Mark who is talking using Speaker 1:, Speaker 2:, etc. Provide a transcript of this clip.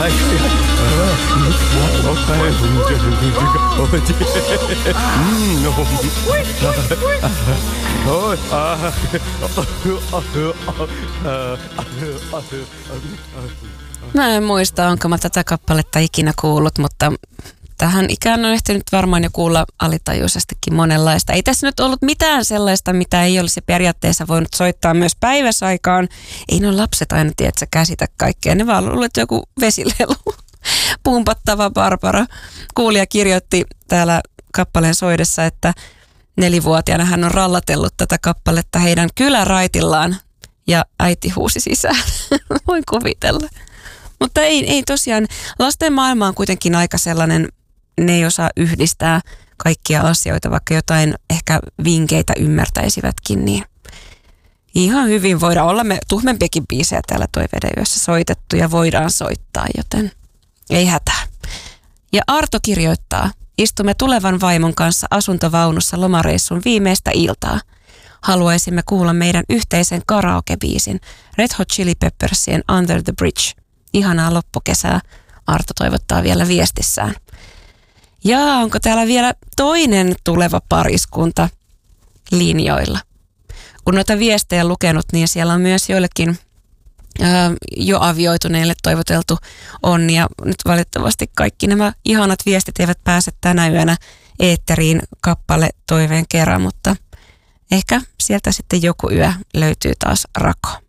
Speaker 1: Mä en muista, onko mä tätä kappaletta ikinä kuullut, mutta tähän ikään on ehtinyt varmaan jo kuulla alitajuisestikin monenlaista. Ei tässä nyt ollut mitään sellaista, mitä ei olisi periaatteessa voinut soittaa myös päiväsaikaan. Ei nuo lapset aina tiedä, käsitä kaikkea. Ne vaan luulet joku vesilelu. Pumpattava Barbara. Kuulija kirjoitti täällä kappaleen soidessa, että 4-vuotiaana hän on rallatellut tätä kappaletta heidän kyläraitillaan ja äiti huusi sisään. Voin kuvitella. Mutta ei tosiaan, lasten maailma on kuitenkin aika sellainen, ne ei osaa yhdistää kaikkia asioita, vaikka jotain ehkä vinkeitä ymmärtäisivätkin, niin ihan hyvin voidaan olla. Me tuhmempiakin biisejä täällä Toiveiden yössä soitettu ja voidaan soittaa, joten ei hätää. Ja Arto kirjoittaa, istumme tulevan vaimon kanssa asuntovaunussa lomareissun viimeistä iltaa. Haluaisimme kuulla meidän yhteisen karaoke-biisin Red Hot Chili Peppersien Under the Bridge. Ihanaa loppukesää, Arto toivottaa vielä viestissään. Ja onko täällä vielä toinen tuleva pariskunta linjoilla? Kun noita viestejä lukenut, niin siellä on myös joillekin jo avioituneille toivoteltu onni. Nyt valitettavasti kaikki nämä ihanat viestit eivät pääse tänä yönä eetteriin kappale toiveen kerran, mutta ehkä sieltä sitten joku yö löytyy taas rako.